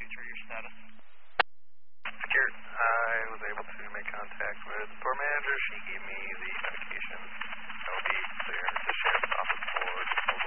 Ranger, your status? Secure. I was able to make contact with the store manager. She gave me the medication. I'll be clear to ship off the floor.